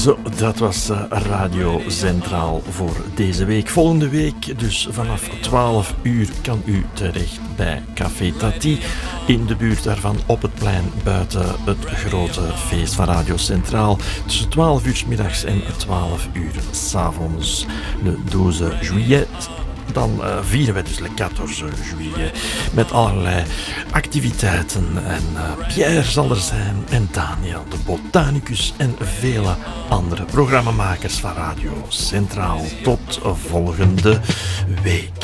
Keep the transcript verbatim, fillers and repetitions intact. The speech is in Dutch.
Zo, dat was uh, Radio Centraal voor deze week. Volgende week, dus vanaf twaalf uur, kan u terecht bij Café Tati. In de buurt daarvan op het plein buiten het grote feest van Radio Centraal. Tussen twaalf uur 's middags en twaalf uur 's avonds. De douze juillet. Dan uh, vieren we dus de veertien juillet met allerlei activiteiten. En uh, Pierre zal er zijn en Daniel de botanicus en vele andere programmamakers van Radio Centraal. Tot volgende week.